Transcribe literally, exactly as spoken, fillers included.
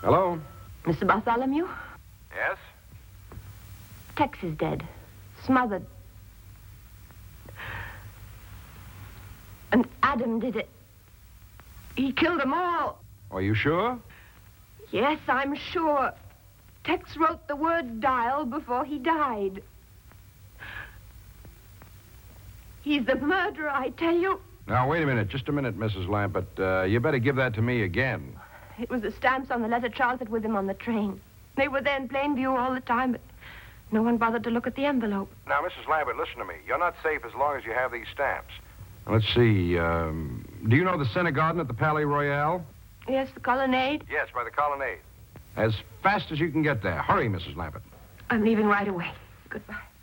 Hello? Mister Bartholomew? Yes? Tex is dead. Smothered. And Adam did it. He killed them all. Are you sure? Yes, I'm sure. Tex wrote the word dial before he died. He's the murderer, I tell you. Now, wait a minute. Just a minute, Missus Lambert. Uh, you better give that to me again. It was the stamps on the letter Charles had with him on the train. They were there in plain view all the time, but no one bothered to look at the envelope. Now, Missus Lambert, listen to me. You're not safe as long as you have these stamps. Let's see. Um, do you know the Center Garden at the Palais Royale? Yes, the colonnade. Yes, by the colonnade. As fast as you can get there. Hurry, Missus Lambert. I'm leaving right away. Goodbye.